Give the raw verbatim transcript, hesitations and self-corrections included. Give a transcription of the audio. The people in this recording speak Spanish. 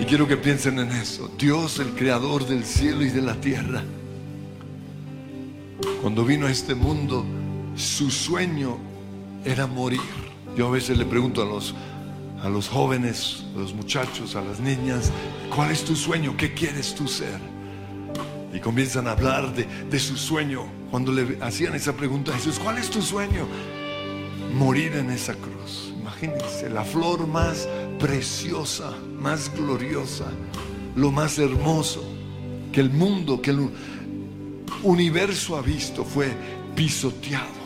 Y quiero que piensen en eso. Dios, el creador del cielo y de la tierra, cuando vino a este mundo, su sueño era morir. Yo a veces le pregunto a los, a los jóvenes, a los muchachos, a las niñas, ¿cuál es tu sueño? ¿Qué quieres tú ser? Y comienzan a hablar de, de su sueño. Cuando le hacían esa pregunta a Jesús, ¿cuál es tu sueño? Morir en esa cruz. Imagínense, la flor más preciosa, más gloriosa, lo más hermoso que el mundo, que el universo ha visto, fue pisoteado.